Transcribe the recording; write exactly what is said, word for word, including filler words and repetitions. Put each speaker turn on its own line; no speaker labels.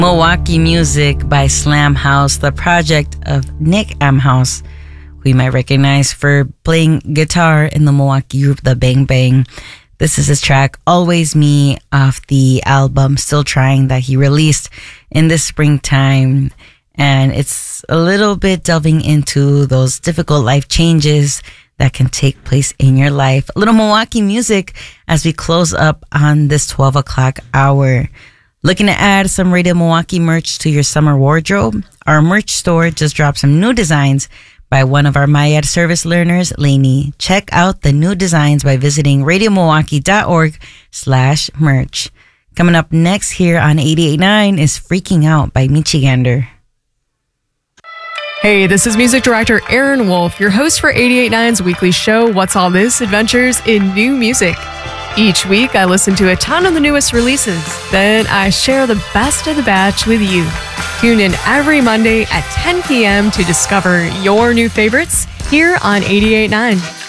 Milwaukee Music by Slam House, the project of Nick Amhouse, who you might recognize for playing guitar in the Milwaukee group The Bang Bang. This is his track, Always Me, off the album Still Trying that he released in the springtime. And it's a little bit delving into those difficult life changes that can take place in your life. A little Milwaukee music as we close up on this twelve o'clock hour. Looking to add some Radio Milwaukee merch to your summer wardrobe? Our merch store just dropped some new designs by one of our MyEd service learners, Lainey. Check out the new designs by visiting radiomilwaukee.org slash merch. Coming up next here on eighty-eight point nine is Freaking Out by Michigander.
Hey, this is music director Aaron Wolf, your host for eighty-eight point nine's weekly show, What's All This? Adventures in New Music. Each week, I listen to a ton of the newest releases. Then I share the best of the batch with you. Tune in every Monday at ten p.m. to discover your new favorites here on eighty-eight point nine.